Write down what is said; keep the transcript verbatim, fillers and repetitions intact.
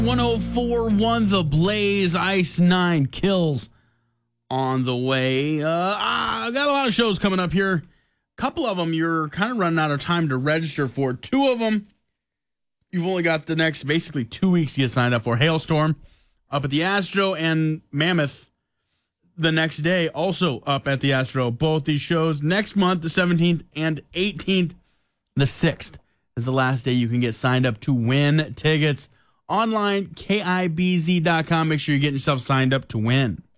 one oh four point one The Blaze, Ice nine Kills on the way. Uh, I got a lot of shows coming up here. A couple of them you're kind of running out of time to register for. Two of them you've only got the next basically two weeks to get signed up for. Hailstorm up at the Astro and Mammoth the next day also up at the Astro. Both these shows next month, the seventeenth and eighteenth. The sixth is the last day you can get signed up to win tickets. Online, K I B Z dot com. Make sure you're getting yourself signed up to win.